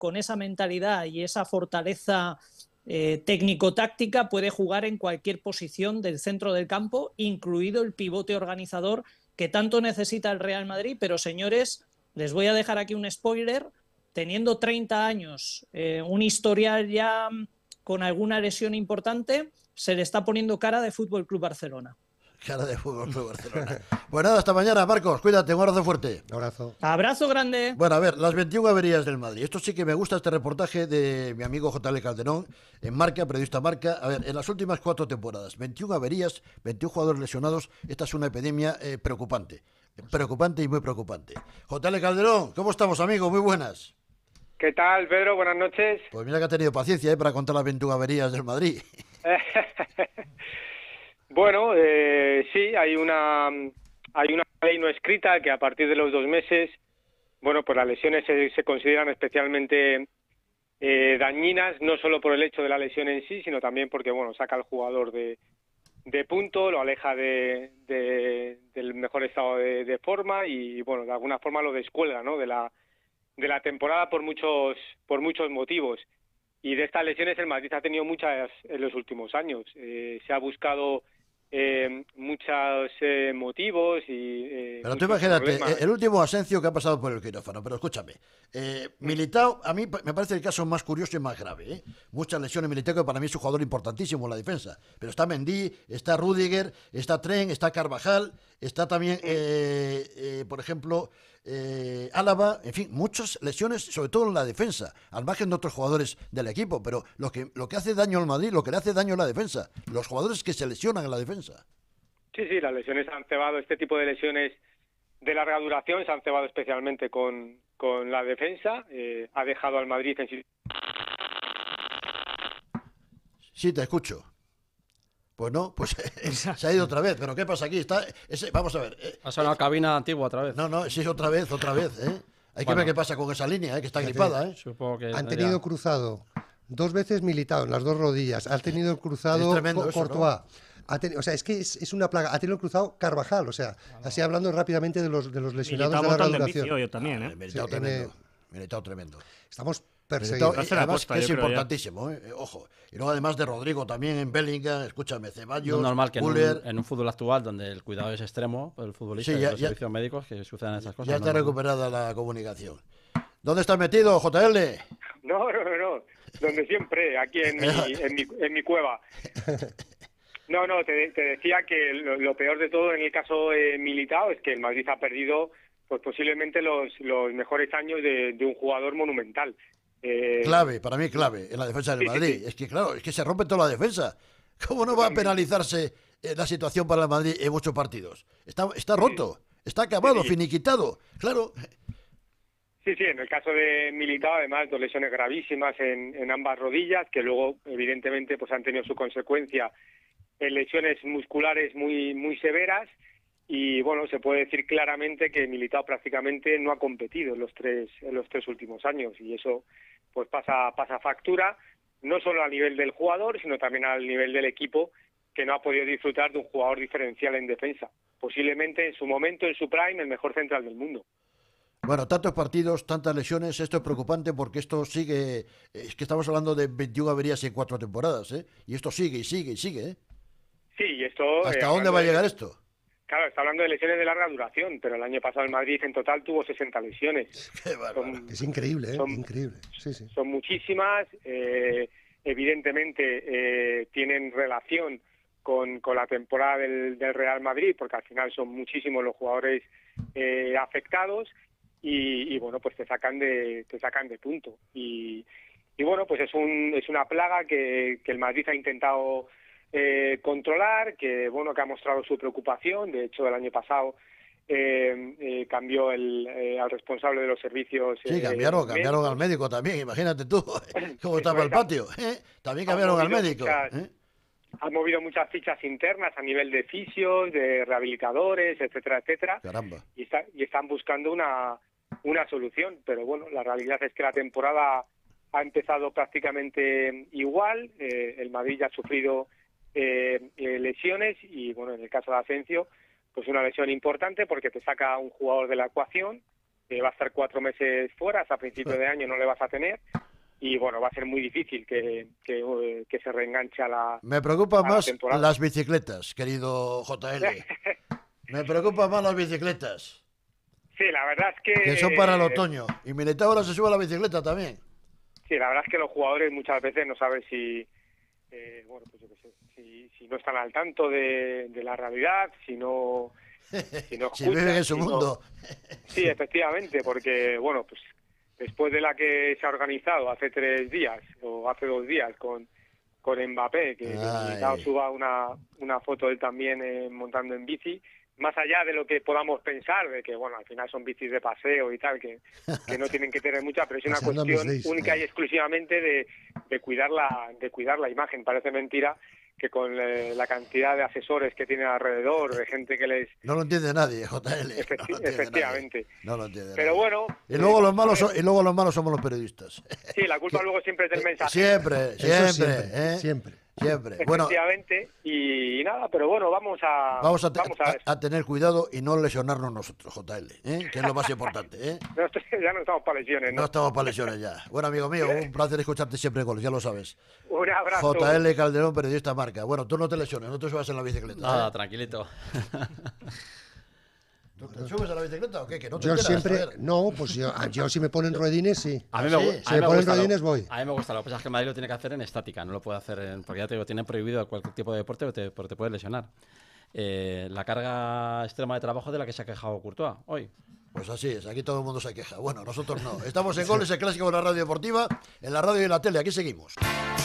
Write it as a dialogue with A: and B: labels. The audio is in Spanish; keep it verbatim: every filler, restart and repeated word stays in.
A: con esa mentalidad y esa fortaleza eh, técnico-táctica, puede jugar en cualquier posición del centro del campo, incluido el pivote organizador que tanto necesita el Real Madrid. Pero, señores, les voy a dejar aquí un spoiler: teniendo treinta años, eh, un historial ya con alguna lesión importante, se le está poniendo cara de F C Barcelona.
B: Cara de Fútbol Club Barcelona. Pues nada, hasta mañana, Marcos. Cuídate, un abrazo fuerte.
C: Un abrazo.
A: Abrazo grande.
B: Bueno, a ver, las veintiuna averías del Madrid. Esto sí que me gusta, este reportaje de mi amigo J L Calderón, en Marca, periodista Marca. A ver, en las últimas cuatro temporadas, veintiuna averías, veintiún jugadores lesionados. Esta es una epidemia eh, preocupante. Preocupante y muy preocupante. J L Calderón, ¿cómo estamos, amigo? Muy buenas.
D: ¿Qué tal, Pedro? Buenas noches.
B: Pues mira que ha tenido paciencia, ¿eh?, para contar las veintiuna averías del Madrid.
D: Bueno, eh, sí, hay una hay una ley no escrita que a partir de los dos meses, bueno, pues las lesiones se, se consideran especialmente eh, dañinas, no solo por el hecho de la lesión en sí, sino también porque, bueno, saca al jugador de, de punto, lo aleja de, de, del mejor estado de, de forma y, bueno, de alguna forma lo descuelga, ¿no?, de la de la temporada por muchos por muchos motivos. Y de estas lesiones el Madrid ha tenido muchas en los últimos años. Eh, se ha buscado eh, muchos eh, motivos y eh,
B: pero tú imagínate, problemas. El último Asencio que ha pasado por el quirófano, pero escúchame, eh, Militao, a mí me parece el caso más curioso y más grave, ¿eh? Muchas lesiones. Militao, que para mí es un jugador importantísimo en la defensa, pero está Mendy, está Rüdiger, está Trent, está Carvajal, está también, eh, eh, por ejemplo, eh, Álava, en fin, muchas lesiones, sobre todo en la defensa, al margen de otros jugadores del equipo, pero lo que, lo que hace daño al Madrid, lo que le hace daño a la defensa, los jugadores que se lesionan en la defensa.
D: Sí, sí, las lesiones han cebado, este tipo de lesiones de larga duración se han cebado especialmente con, con la defensa, eh, ha dejado al Madrid en...
B: Sí, te escucho. Pues no, pues se ha ido otra vez. ¿Pero qué pasa aquí? Está, ese, vamos a ver. Eh,
E: ha sonado
B: eh,
E: cabina antigua otra vez.
B: No, no, sí, otra vez, otra vez. ¿eh? Hay que bueno, ver qué pasa con esa línea, ¿eh?, que está gripada. ¿eh?
E: Supongo que
C: han tenido ya... cruzado dos veces Militao en las dos rodillas. Han tenido cruzado Co Courtois. ¿No? Ten... O sea, es que es, es una plaga. Ha tenido cruzado Carvajal. O sea, ah, no. así hablando rápidamente de los, de los lesionados
F: Militao
C: de larga duración.
F: Yo también, ¿eh?
B: Militao
C: sí,
B: tremendo. En, Militao tremendo.
C: Estamos perseguidos.
B: Militao, además posta, que es importantísimo, ¿eh? Ojo. Y luego además de Rodrigo también en Bellingham, escúchame, Ceballos,
E: no es normal que en un,
B: en
E: un fútbol actual donde el cuidado es extremo, el futbolista
B: sí,
E: y
B: ya,
E: los
B: ya,
E: servicios médicos, que sucedan esas cosas.
B: Ya está
E: no,
B: recuperada la comunicación. ¿Dónde estás metido, J L?
D: No, no, no, no. Donde siempre, aquí en mi, en mi, en mi cueva. No, no, te, te decía que lo, lo peor de todo en el caso eh, Militao es que el Madrid ha perdido pues posiblemente los, los mejores años de, de un jugador monumental.
B: Eh, clave, para mí clave, en la defensa del sí, Madrid. Sí, sí. Es que claro, es que se rompe toda la defensa. ¿Cómo no va a penalizarse eh, la situación para el Madrid en muchos partidos? Está, está roto, está acabado, sí, sí. finiquitado, claro.
D: Sí, sí, en el caso de Militao, además, dos lesiones gravísimas en, en ambas rodillas, que luego, evidentemente, pues han tenido su consecuencia en lesiones musculares muy, muy severas. Y, bueno, se puede decir claramente que Militao prácticamente no ha competido en los tres, en los tres últimos años. Y eso, pues, pasa, pasa factura, no solo a nivel del jugador, sino también al nivel del equipo, que no ha podido disfrutar de un jugador diferencial en defensa. Posiblemente, en su momento, en su prime, el mejor central del mundo.
B: Bueno, tantos partidos, tantas lesiones, esto es preocupante porque esto sigue, es que estamos hablando de veintiuna averías en cuatro temporadas, ¿eh? Y esto sigue y sigue y sigue, ¿eh?
D: Sí, y esto...
B: ¿Hasta eh, dónde va a llegar
D: de,
B: esto?
D: Claro, está hablando de lesiones de larga duración, pero el año pasado el Madrid en total tuvo sesenta lesiones.
B: Qué bárbaro.
C: Son, es increíble, ¿eh? Son, increíble. Sí, sí.
D: Son muchísimas, eh, evidentemente eh, tienen relación con, con la temporada del, del Real Madrid, porque al final son muchísimos los jugadores eh, afectados. Y, y bueno, pues te sacan de te sacan de punto y, y bueno, pues es un es una plaga que, que el Madrid ha intentado eh, controlar, que bueno, que ha mostrado su preocupación. De hecho, el año pasado eh, eh, cambió el eh, al responsable de los servicios.
B: Sí,
D: eh,
B: cambiaron cambiaron al médico también, imagínate tú cómo estaba el patio, ¿eh? También cambiaron al médico,
D: muchas,
B: ¿eh?
D: Han movido muchas fichas internas a nivel de fisios, de rehabilitadores, etcétera, etcétera.
B: Caramba.
D: Y, está, y están buscando una una solución, pero bueno, la realidad es que la temporada ha empezado prácticamente igual, eh, el Madrid ya ha sufrido eh, eh, lesiones y bueno, en el caso de Asencio, pues una lesión importante porque te saca un jugador de la ecuación, eh, va a estar cuatro meses fuera, hasta principio de año no le vas a tener. Y bueno, va a ser muy difícil que, que, que se reenganche a la
B: Me preocupan más
D: temporada.
B: las bicicletas, querido J L. Me preocupan más las bicicletas.
D: Sí, la verdad es que...
B: Que son para el otoño. Y Militao ahora se sube a la bicicleta también.
D: Sí, la verdad es que los jugadores muchas veces no saben si... Eh, bueno, pues yo qué sé, si, si no están al tanto de, de la realidad, si no... Si, no
B: si
D: escuchan,
B: viven en su
D: si no...
B: mundo.
D: Sí, efectivamente, porque, bueno, pues después de la que se ha organizado hace tres días o hace dos días con, con Mbappé, que Militao suba una, una foto de él también eh, montando en bici, más allá de lo que podamos pensar, de que, bueno, al final son bicis de paseo y tal, que, que no tienen que tener mucha, pero es una
C: Pasando
D: cuestión
C: mis days,
D: única
C: eh.
D: y exclusivamente de, de, cuidar la, de cuidar la imagen. Parece mentira que con eh, la cantidad de asesores que tienen alrededor, de gente que les...
B: No lo entiende nadie, J L.
D: Efecti
B: no lo entiende
D: efectivamente.
B: Nadie. No lo entiende
D: Pero
B: nadie.
D: bueno...
B: Y luego,
D: eh,
B: los malos son, y luego los malos somos los periodistas.
D: Sí, la culpa
B: que,
D: luego siempre es del mensaje.
B: Siempre,
C: Eso
B: siempre.
C: siempre,
B: ¿eh?
C: siempre.
B: Siempre. Bueno,
D: Efectivamente, y, y nada, pero bueno, vamos a...
B: vamos a, te,
D: vamos a, ver.
B: a, a tener cuidado y no lesionarnos nosotros, J L, ¿eh? Que es lo más importante, ¿eh?
D: No, ya no estamos para lesiones, ¿no?
B: No estamos para lesiones ya. Bueno, amigo mío, un placer escucharte siempre, Goles, ya lo sabes.
D: Un abrazo.
B: J L Calderón, periodista Marca. Bueno, tú no te lesiones, no te subas en la bicicleta.
E: Nada,
B: ¿eh?
E: tranquilito.
B: ¿Tú te subes a la bicicleta o qué? Que no te
C: Yo
B: enteras,
C: siempre,
B: joder.
C: no, pues yo, yo si me ponen ruedines, sí.
E: A mí
B: ¿Ah,
E: me,
B: sí?
E: gu- a
C: Si
E: mí
C: me
E: me
C: ponen
E: gusta lo-
C: ruedines, voy.
E: A mí me gusta, lo que pasa es que Madrid lo tiene que hacer en estática, no lo puede hacer en... Porque ya te digo, tiene prohibido cualquier tipo de deporte porque te, porque te puedes lesionar. Eh, la carga extrema de trabajo de la que se ha quejado Courtois hoy.
B: Pues así es, aquí todo el mundo se queja. Bueno, nosotros no. Estamos en Goles, el clásico de la radio deportiva, en la radio y en la tele, aquí seguimos.